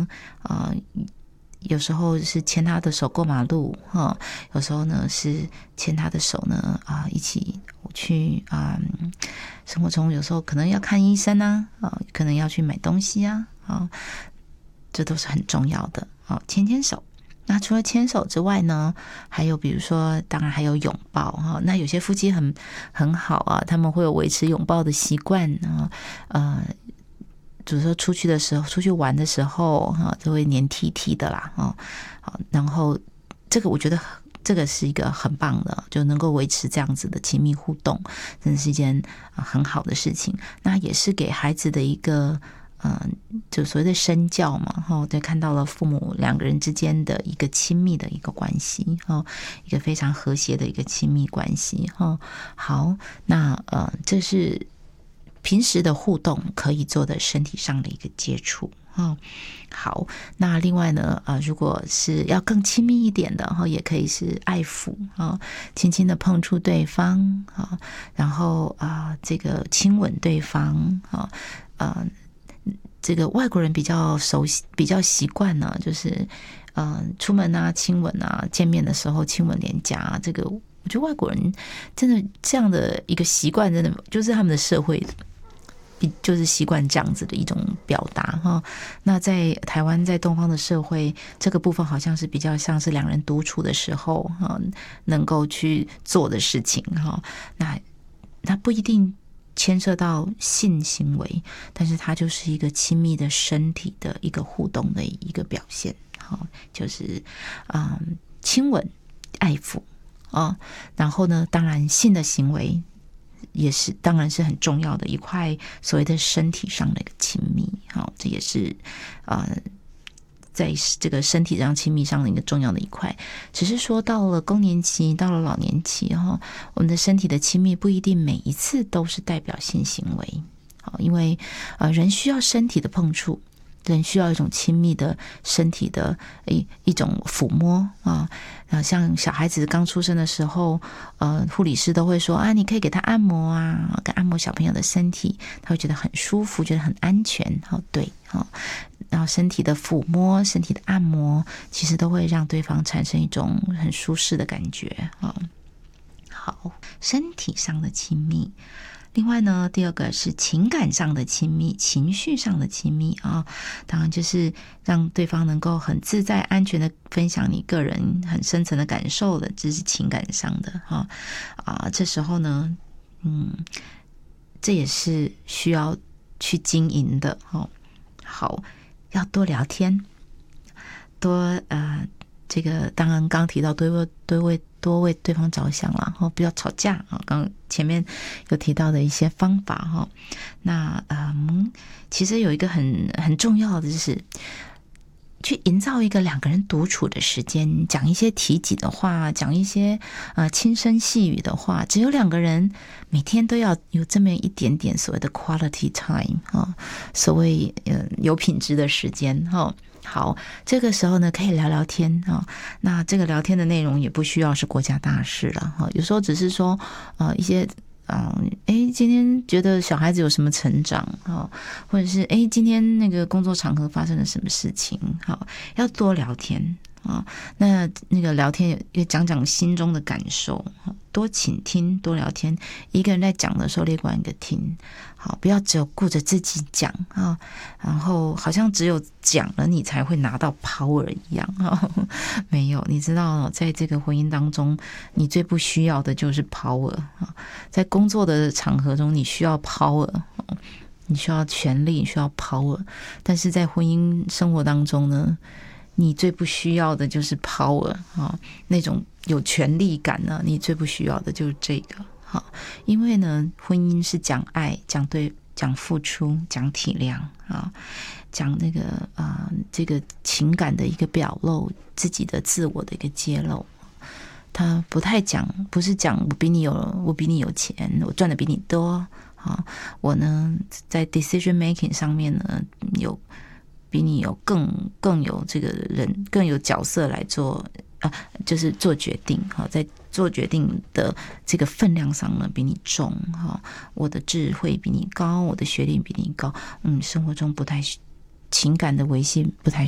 有时候是牵他的手过马路有时候呢是牵他的手呢一起去生活中有时候可能要看医生可能要去买东西这都是很重要的牵牵手。那除了牵手之外呢，还有比如说当然还有拥抱那有些夫妻很好他们会有维持拥抱的习惯比如说出去玩的时候都会黏 T 的啦然后这个我觉得这个是一个很棒的，就能够维持这样子的亲密互动，真的是一件很好的事情。那也是给孩子的一个就所谓的身教嘛对，看到了父母两个人之间的一个亲密的一个关系一个非常和谐的一个亲密关系好，那这是平时的互动可以做的身体上的一个接触好，那另外呢如果是要更亲密一点的也可以是爱抚轻轻的碰触对方然后这个亲吻对方这个外国人比较熟悉比较习惯呢就是出门亲吻见面的时候亲吻脸颊这个我觉得外国人真的这样的一个习惯真的就是他们的社会就是习惯这样子的一种表达那在台湾在东方的社会这个部分好像是比较像是两人独处的时候能够去做的事情那不一定牵涉到性行为，但是它就是一个亲密的身体的一个互动的一个表现就是亲吻爱抚然后呢当然性的行为也是当然是很重要的一块所谓的身体上的一个亲密这也是在这个身体上亲密上的一个重要的一块，只是说到了更年期到了老年期我们的身体的亲密不一定每一次都是代表性行为因为人需要身体的碰触，人需要一种亲密的身体的一种抚摸像小孩子刚出生的时候护理师都会说你可以给他按摩给按摩小朋友的身体，他会觉得很舒服，觉得很安全对然后身体的抚摸身体的按摩其实都会让对方产生一种很舒适的感觉好，身体上的亲密。另外呢第二个是情感上的亲密，情绪上的亲密当然就是让对方能够很自在安全的分享你个人很深层的感受的，这是情感上的这时候呢这也是需要去经营的好，要多聊天，多这个当然刚提到多为对方着想啦不要吵架刚前面有提到的一些方法那其实有一个很重要的就是去营造一个两个人独处的时间，讲一些体己的话，讲一些轻声细语的话，只有两个人每天都要有这么一点点所谓的 quality time 所谓有品质的时间好，这个时候呢可以聊聊天那这个聊天的内容也不需要是国家大事了有时候只是说一些今天觉得小孩子有什么成长或者是今天那个工作场合发生了什么事情要多聊天那个聊天也讲讲心中的感受，多倾听多聊天，一个人在讲的时候另外一个听好，不要只有顾着自己讲然后好像只有讲了你才会拿到 power 一样没有，你知道在这个婚姻当中你最不需要的就是 power 在工作的场合中你需要 power你需要权力，你需要 power， 但是在婚姻生活当中呢你最不需要的就是 power 那种有权力感呢你最不需要的就是这个因为呢婚姻是讲爱讲付出讲体谅讲那个这个情感的一个表露，自己的自我的一个揭露，他不太讲，不是讲我比你有钱，我赚的比你多我呢在 decision making 上面呢比你有更有这个人更有角色来做就是做决定在做决定的这个分量上呢比你重我的智慧比你高，我的学历比你高生活中不太情感的维系不太